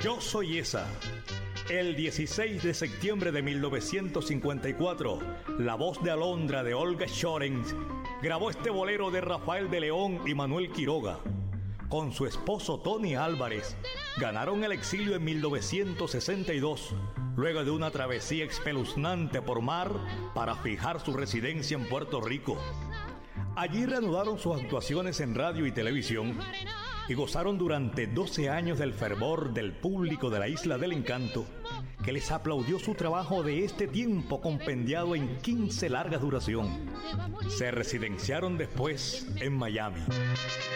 Yo soy esa. El 16 de septiembre de 1954, la voz de Alondra de Olga Schorens grabó este bolero de Rafael de León y Manuel Quiroga. Con su esposo Tony Álvarez, ganaron el exilio en 1962, luego de una travesía espeluznante por mar para fijar su residencia en Puerto Rico. Allí reanudaron sus actuaciones en radio y televisión y gozaron durante 12 años del fervor del público de la Isla del Encanto, que les aplaudió su trabajo de este tiempo compendiado en 15 largas duración. Se residenciaron después en Miami.